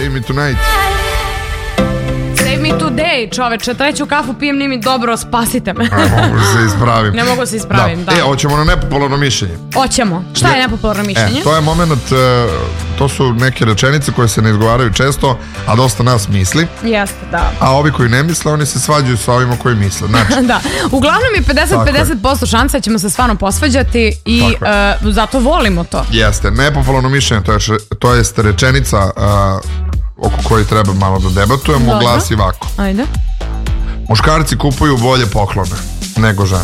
Save Me Tonight. Save me today, čoveče, treću kafu pijem, nije mi dobro, spasite me. Ne mogu se ispravim. Ne mogu se ispravim, da. Hoćemo na nepopularno mišljenje. Hoćemo. Šta je nepopularno mišljenje? To je moment, to su neke rečenice koje se ne izgovaraju često, a dosta nas misli. Jeste, da. A ovi koji ne misle, oni se svađaju sa ovima koji misle. Znači, da, uglavnom je 50-50% šansa da ćemo se stvarno posvađati i zato volimo to. Jeste, nepopularno mišljenje, to je rečenica oko koje treba malo da debatujemo, glasi ovako. Ajde. Muškarci kupuju bolje poklone nego žene.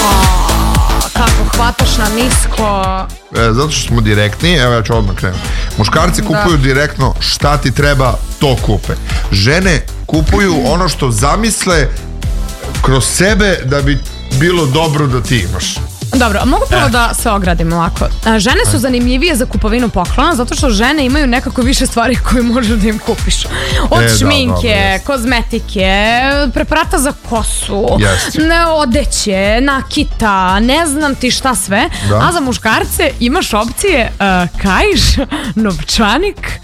Kako hvataš na nisko. Zato što smo direktni, evo ja ću odmah krenuti. Muškarci kupuju direktno šta ti treba, to kupe. Žene kupuju ono što zamisle kroz sebe da bi bilo dobro da ti imaš. Dobro, mogu prvo da se ogradim ovako. Žene su zanimljivije za kupovinu poklona zato što žene imaju nekako više stvari koje možeš da im kupiš. Od šminke, kozmetike, preparata za kosu, odeće, nakita, ne znam ti šta sve. A za muškarce imaš opcije kaiš, novčanik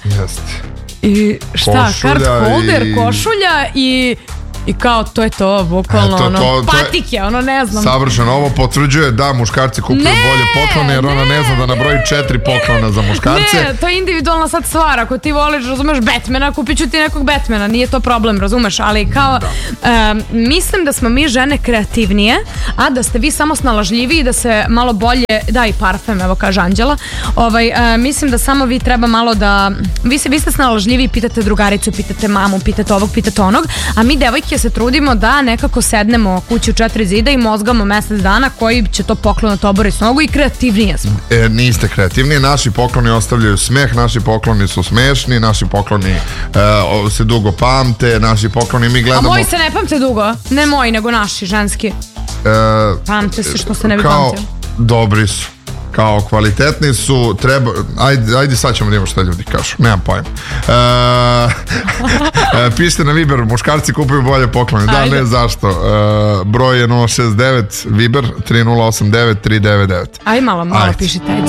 i šta, card holder, košulja i kao to je to, bukvalno patike, ne znam. Savršeno, ovo potvrđuje da muškarci kupuju bolje poklone jer ona ne zna da nabroji 4 poklona za muškarce. Ne, to je individualna sad stvar, ako ti voliš, razumeš, Batmana, kupit ću ti nekog Batmana, nije to problem, razumeš, ali kao mislim da smo mi žene kreativnije, a da ste vi samo snalažljiviji, da se malo bolje, da i parfem, evo kaže Anđela, mislim da samo vi treba malo da, vi ste snalažljiviji, pitate drugaricu, pitate mamu, pitate ovog, pitate onog, a mi devojke se trudimo da nekako sednemo kući u 4 zida i mozgamo mesec dana koji će to poklon da obori s nogu i kreativnije smo. Niste kreativni, naši pokloni ostavljaju smeh, naši pokloni su smešni, naši pokloni se dugo pamte, naši pokloni mi gledamo... A moji se ne pamte dugo, ne moji nego naši, ženski. Pamte se što se ne bi pamtio. Dobri su. Kao kvalitetni su, treba, ajde sad ćemo da imamo šta ljudi kažu, nemam pojma. Pišite na Viber, muškarci kupuju bolje poklone, da, ne, zašto. Broj je 069 Viber 3089 399. Aj malo pišite, ajde.